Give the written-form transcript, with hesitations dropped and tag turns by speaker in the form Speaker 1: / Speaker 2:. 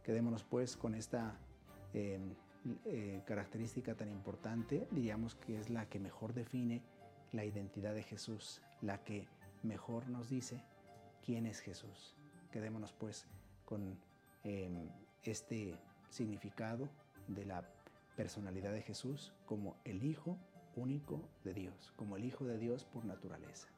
Speaker 1: Quedémonos pues con esta característica tan importante, diríamos que es la que mejor define la identidad de Jesús, la que mejor nos dice quién es Jesús. Quedémonos pues con este significado de la personalidad de Jesús como el Hijo único de Dios, como el Hijo de Dios por naturaleza.